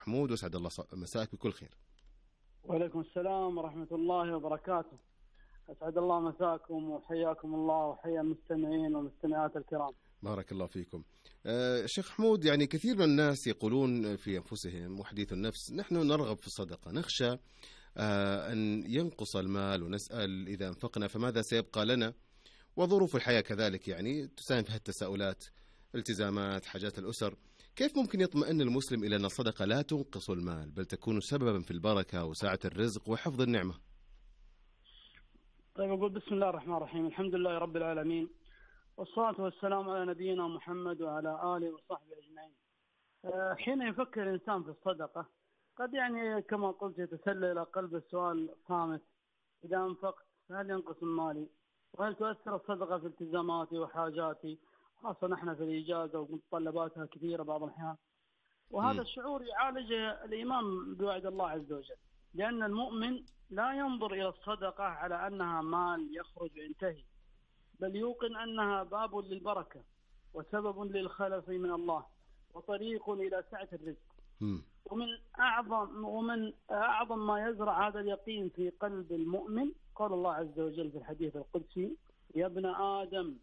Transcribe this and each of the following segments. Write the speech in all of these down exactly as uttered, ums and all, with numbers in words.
محمود، وأسعد الله مساك بكل خير. وعليكم السلام ورحمة الله وبركاته. أسعد الله مساكم وحياكم الله وحيا المستمعين والمستمعات الكرام. بارك الله فيكم. أه شيخ حمود، يعني كثير من الناس يقولون في أنفسهم وحديث النفس: نحن نرغب في الصدقة، نخشى أه أن ينقص المال، ونسأل إذا أنفقنا فماذا سيبقى لنا، وظروف الحياة كذلك يعني تساهم في التساؤلات، التزامات، حاجات الأسر. كيف ممكن يطمئن المسلم إلى أن الصدقة لا تنقص المال بل تكون سببا في البركة وسعة الرزق وحفظ النعمة؟ طيب، أقول بسم الله الرحمن الرحيم، الحمد لله رب العالمين، والصلاة والسلام على نبينا محمد وعلى آله وصحبه أجمعين. حين يفكر الإنسان في الصدقة قد يعني كما قلت يتسلل إلى قلب السؤال صامت: إذا أنفقت هل ينقص مالي؟ وهل تؤثر الصدقة في التزاماتي وحاجاتي، خاصة نحن في الإجازة ومتطلباتها كثيرة بعض الأحيان؟ وهذا م. الشعور يعالج الإيمان بوعد الله عز وجل، لأن المؤمن لا ينظر إلى الصدقة على أنها مال يخرج وينتهي، بل يوقن أنها باب للبركة وسبب للخلف من الله وطريق إلى سعة الرزق. م. ومن أعظم ومن أعظم ما يزرع هذا اليقين في قلب المؤمن قال الله عز وجل في الحديث القدسي: يا ابن آدم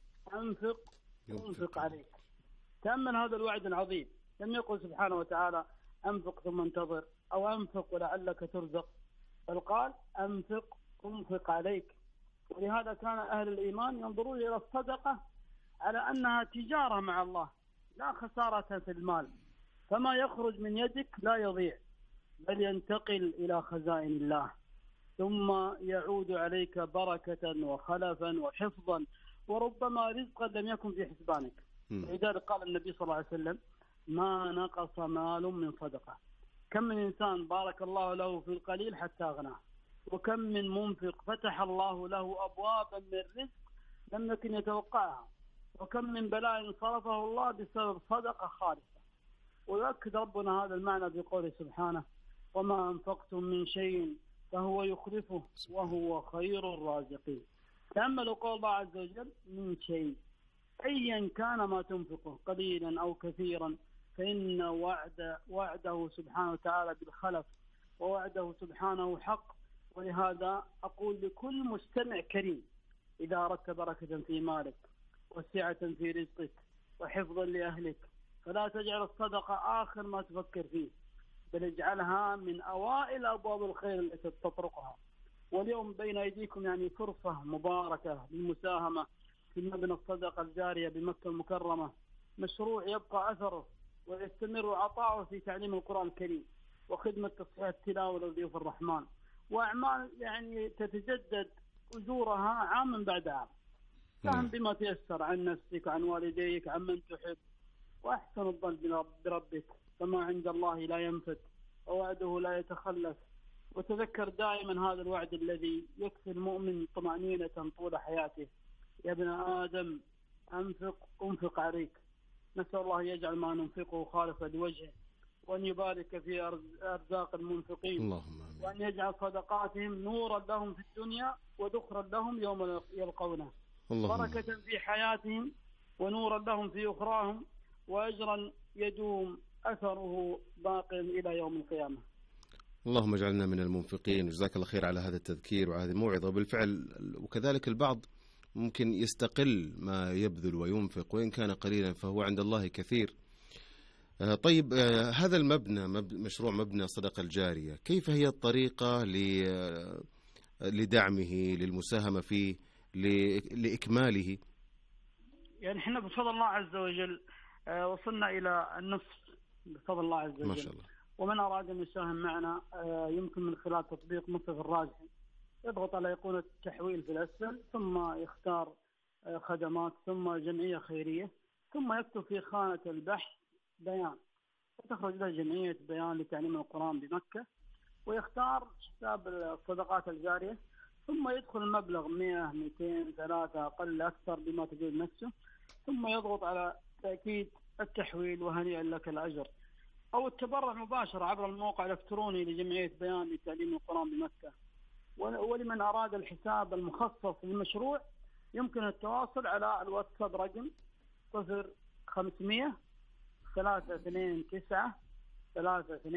أنفق أنفق عليك. تأمل هذا الوعد العظيم، لم يقل سبحانه وتعالى أنفق ثم انتظر أو أنفق ولعلك ترزق، بل قال أنفق أنفق عليك. ولهذا كان أهل الإيمان ينظرون إلى الصدقة على أنها تجارة مع الله لا خسارة في المال، فما يخرج من يدك لا يضيع بل ينتقل إلى خزائن الله، ثم يعود عليك بركة وخلفا وحفظا وربما رزقا لم يكن في حسبانك. لذلك قال النبي صلى الله عليه وسلم: ما نقص مال من صدقة. كم من إنسان بارك الله له في القليل حتى أغناه، وكم من منفق فتح الله له أبوابا من الرزق لم يكن يتوقعها، وكم من بلاء صرفه الله بسبب صدقة خالصة. ويؤكد ربنا هذا المعنى بقوله سبحانه: وما أنفقتم من شيء فهو يخلفه وهو خير الرازقين. تأملوا قول الله عز وجل: من شيء، أيا كان ما تنفقه قليلا أو كثيرا، فإن وعد وعده سبحانه وتعالى بالخلف، ووعده سبحانه حق. ولهذا أقول لكل مستمع كريم: إذا أردت بركة في مالك وسعة في رزقك وحفظا لأهلك فلا تجعل الصدقة آخر ما تفكر فيه، بل اجعلها من أوائل أبواب الخير التي تطرقها. واليوم بين أيديكم يعني فرصة مباركة للمساهمة في مبنى الصدقة الجارية بمكة المكرمة، مشروع يبقى أثره ويستمر عطاؤه في تعليم القرآن الكريم وخدمة تصحيح التلاوة لضيوف الرحمن، وأعمال يعني تتجدد أجورها عاما بعد عام. ساهم بما تيسر عن نفسك وعن والديك عن من تحب، وأحسن الظن بربك، فما عند الله لا ينفد ووعده لا يتخلف. وتذكر دائما هذا الوعد الذي يكفي المؤمن طمأنينة طول حياته: يا ابن آدم أنفق أنفق عليك. نسأل الله يجعل ما ننفقه خالصا لوجهه، وأن يبارك في أرزاق المنفقين، اللهم آمين. وأن يجعل صدقاتهم نورا لهم في الدنيا وذخرا لهم يوم يلقونه، بركة في حياتهم ونورا لهم في أخراهم، وأجرا يدوم أثره باق إلى يوم القيامة. اللهم اجعلنا من المنفقين. جزاك الله خير على هذا التذكير وهذه الموعظة. بالفعل، وكذلك البعض ممكن يستقل ما يبذل وينفق، وإن كان قليلا فهو عند الله كثير. طيب، هذا المبنى مشروع مبنى الصدقة الجارية، كيف هي الطريقة لدعمه، للمساهمة فيه، لإكماله؟ يعني احنا بفضل الله عز وجل وصلنا إلى النصف بفضل الله عز وجل، ما شاء الله. ومن أراد أن يساهم معنا يمكن من خلال تطبيق مصرف الراجحي يضغط على أيقونة التحويل في الأسفل، ثم يختار خدمات، ثم جمعية خيرية، ثم يكتب في خانة البحث بيان، وتخرج له جمعية بيان لتعليم القرآن بمكة، ويختار حساب الصدقات الجارية، ثم يدخل المبلغ مئة مئتين ثلاثة أقل أكثر بما تجد نفسه، ثم يضغط على تأكيد التحويل وهنيئا لك الأجر، أو التبرع مباشرة عبر الموقع الإلكتروني لجمعية بيان لتعليم القرآن بمكة. ولمن أراد الحساب المخصص للمشروع يمكن التواصل على الواتساب رقم صفر خمسمائة ثلاثة اثنين تسعة ثلاثة اثنين